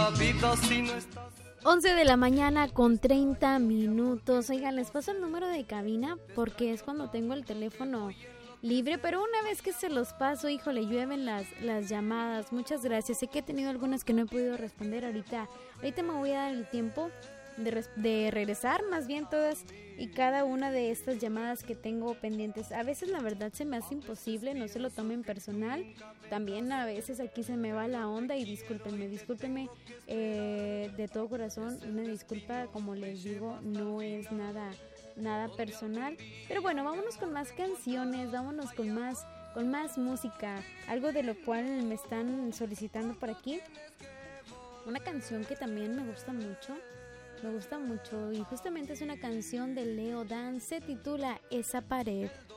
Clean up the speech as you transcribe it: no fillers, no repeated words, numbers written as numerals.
la vida si no estás. 11 de la mañana con 30 minutos. Oigan, les paso el número de cabina porque es cuando tengo el teléfono libre, pero una vez que se los paso, híjole, llueven las llamadas. Muchas gracias. Sé que he tenido algunas que no he podido responder ahorita. Ahorita me voy a dar el tiempo de regresar, más bien todas y cada una de estas llamadas que tengo pendientes. A veces la verdad se me hace imposible, no se lo tomen personal. También a veces aquí se me va la onda y discúlpenme de todo corazón. Una disculpa, como les digo, no es nada personal. Pero bueno, vámonos con más canciones, vámonos con más música. Algo de lo cual me están solicitando por aquí. Una canción que también me gusta mucho y justamente es una canción de Leo Dan, se titula Esa pared.